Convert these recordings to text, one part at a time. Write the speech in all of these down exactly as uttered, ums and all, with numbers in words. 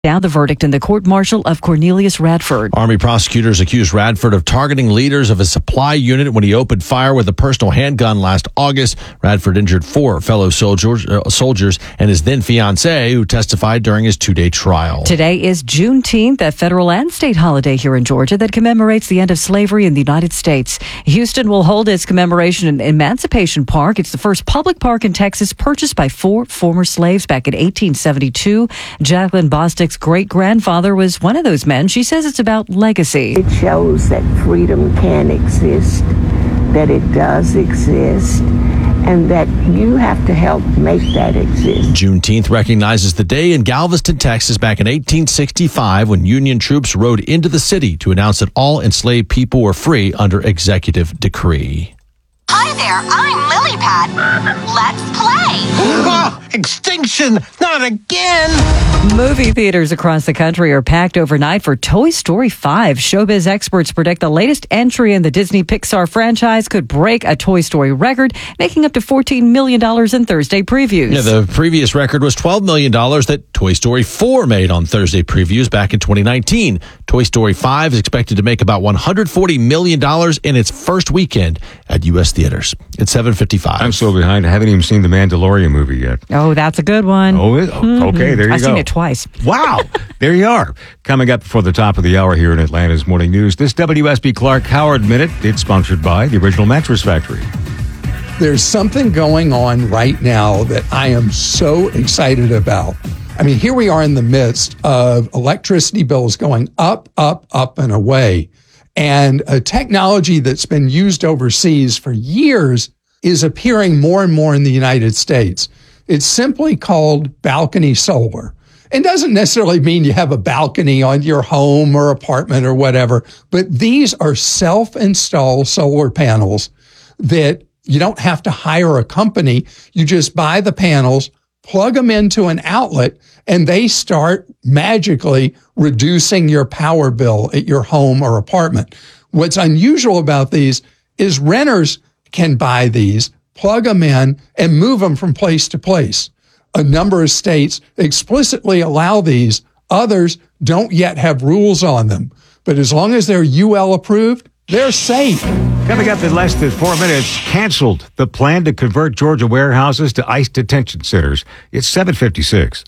Now the verdict in the court-martial of Cornelius Radford. Army prosecutors accused Radford of targeting leaders of a supply unit when he opened fire with a personal handgun last August. Radford injured four fellow soldiers, uh, soldiers and his then fiancée, who testified during his two-day trial. Today is Juneteenth, a federal and state holiday here in Georgia that commemorates the end of slavery in the United States. Houston will hold its commemoration in Emancipation Park. It's the first public park in Texas purchased by four former slaves back in eighteen seventy-two. Jacqueline Bostic's great-grandfather was one of those men. She says it's about legacy. It shows that freedom can exist, that it does exist, and that you have to help make that exist. Juneteenth recognizes the day in Galveston, Texas, back in eighteen sixty-five when Union troops rode into the city to announce that all enslaved people were free under executive decree. Hi there, I'm Lily Pad. Let's play. Oh, extinction, not again. Movie theaters across the country are packed overnight for Toy Story five. Showbiz experts predict the latest entry in the Disney Pixar franchise could break a Toy Story record, making up to fourteen million dollars in Thursday previews. Yeah, the previous record was twelve million dollars that Toy Story four made on Thursday previews back in twenty nineteen. Toy Story five is expected to make about one hundred forty million dollars in its first weekend at U S theaters. It's seven fifty-five. I'm so behind. I haven't even seen the Mandalorian movie yet. Oh, that's a good one. Oh, it, mm-hmm. Okay, there you I've go. I've seen it twice. Wow, there you are. Coming up before the top of the hour here in Atlanta's Morning News, this W S B Clark Howard Minute. It's sponsored by the Original Mattress Factory. There's something going on right now that I am so excited about. I mean, here we are in the midst of electricity bills going up, up, up, and away. And a technology that's been used overseas for years is appearing more and more in the United States. It's simply called balcony solar. It doesn't necessarily mean you have a balcony on your home or apartment or whatever, but these are self-install solar panels that you don't have to hire a company. You just buy the panels, plug them into an outlet, and they start magically reducing your power bill at your home or apartment. What's unusual about these is renters can buy these, plug them in, and move them from place to place. A number of states explicitly allow these. Others don't yet have rules on them. But as long as they're U L approved, they're safe. Coming up in less than four minutes, canceled the plan to convert Georgia warehouses to ICE detention centers. It's seven fifty-six.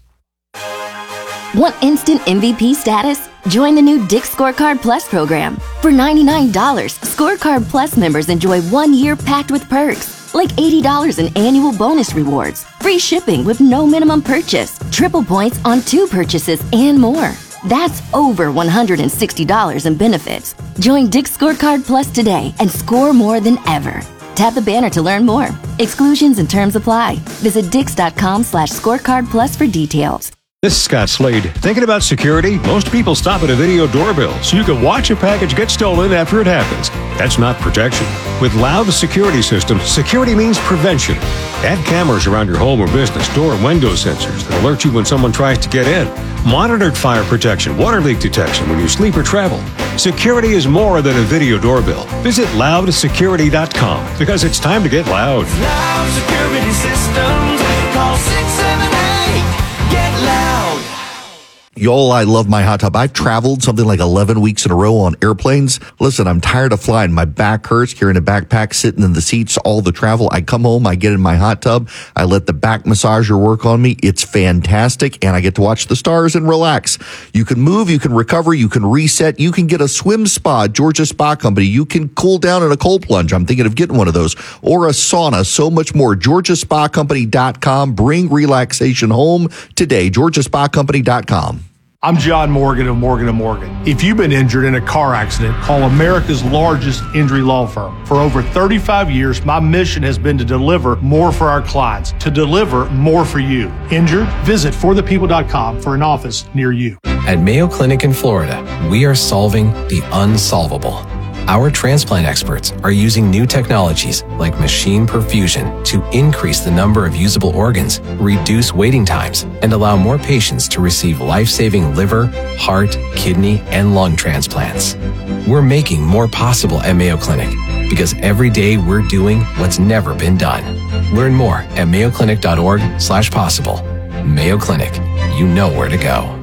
Want instant M V P status? Join the new Dick's Scorecard Plus program. For ninety-nine dollars, Scorecard Plus members enjoy one year packed with perks, like eighty dollars in annual bonus rewards, free shipping with no minimum purchase, triple points on two purchases, and more. That's over one hundred sixty dollars in benefits. Join Dick's Scorecard Plus today and score more than ever. Tap the banner to learn more. Exclusions and terms apply. Visit dix.com slash scorecard plus for details. This is Scott Slade. Thinking about security? Most people stop at a video doorbell so you can watch a package get stolen after it happens. That's not protection. With Loud Security Systems, security means prevention. Add cameras around your home or business, door and window sensors that alert you when someone tries to get in. Monitored fire protection, water leak detection when you sleep or travel. Security is more than a video doorbell. Visit loud security dot com because it's time to get loud. Loud Security Systems. Call six seven eight. Get loud. Y'all, I love my hot tub. I've traveled something like eleven weeks in a row on airplanes. Listen, I'm tired of flying. My back hurts carrying a backpack, sitting in the seats all the travel. I come home, I get in my hot tub. I let the back massager work on me. It's fantastic, and I get to watch the stars and relax. You can move, you can recover, you can reset. You can get a swim spa, Georgia Spa Company. You can cool down in a cold plunge. I'm thinking of getting one of those. Or a sauna, so much more. Georgia Spa Company dot com. Bring relaxation home today. Georgia Spa Company dot com. I'm John Morgan of Morgan and Morgan. If you've been injured in a car accident, call America's largest injury law firm. For over thirty-five years, my mission has been to deliver more for our clients, to deliver more for you. Injured? Visit for the people dot com for an office near you. At Mayo Clinic in Florida, we are solving the unsolvable. Our transplant experts are using new technologies like machine perfusion to increase the number of usable organs, reduce waiting times, and allow more patients to receive life-saving liver, heart, kidney, and lung transplants. We're making more possible at Mayo Clinic because every day we're doing what's never been done. Learn more at mayo clinic dot org slash possible. Mayo Clinic, you know where to go.